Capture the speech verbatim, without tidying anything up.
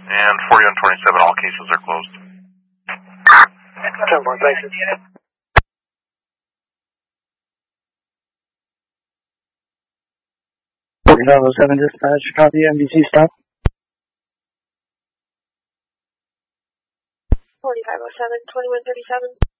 And forty-one twenty-seven, all cases are closed. ten four, thank you. forty-five oh seven dispatch, copy, M B C stop. forty-five oh seven, twenty-one thirty-seven.